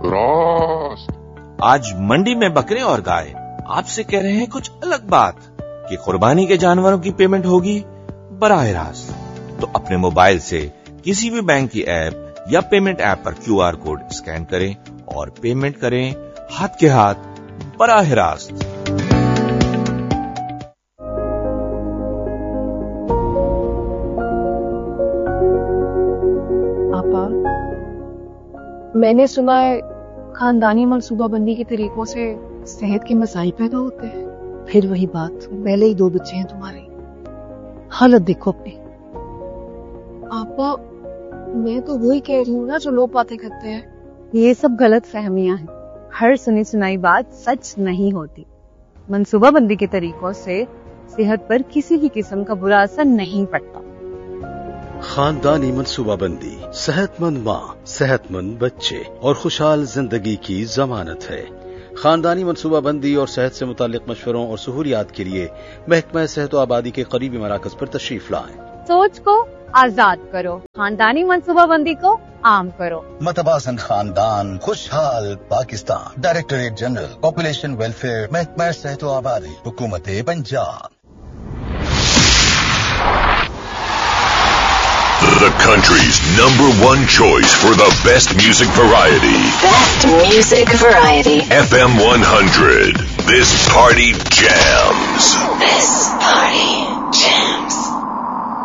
راست آج منڈی میں بکرے اور گائے آپ سے کہہ رہے ہیں کچھ الگ بات کہ قربانی کے جانوروں کی پیمنٹ ہوگی براہ راست. تو اپنے موبائل سے کسی بھی بینک کی ایپ یا پیمنٹ ایپ پر QR کوڈ اسکین کریں اور پیمنٹ کریں ہاتھ کے ہاتھ براہ راست. آپا، میں نے سنا ہے خاندانی منصوبہ بندی کے طریقوں سے صحت کے مسائل پیدا ہوتے ہیں. پھر وہی بات، پہلے ہی 2 بچے ہیں تمہارے، حالت دیکھو اپنی. آپا میں تو وہی کہہ رہی ہوں نا جو لوگ باتیں کرتے ہیں. یہ سب غلط فہمیاں ہیں، ہر سنی سنائی بات سچ نہیں ہوتی. منصوبہ بندی کے طریقوں سے صحت پر کسی بھی قسم کا برا اثر نہیں پڑتا. خاندانی منصوبہ بندی صحت مند ماں، صحت مند بچے اور خوشحال زندگی کی ضمانت ہے. خاندانی منصوبہ بندی اور صحت سے متعلق مشوروں اور سہولیات کے لیے محکمہ صحت و آبادی کے قریبی مراکز پر تشریف لائیں. سوچ کو آزاد کرو، خاندانی منصوبہ بندی کو عام کرو. متوازن خاندان، خوشحال Pakistan. Directorate general population welfare, محکمہ صحت و آبادی، حکومت Punjab. The country's #1 choice for the best music variety. Best music variety. FM 100. This party jams. This party jams.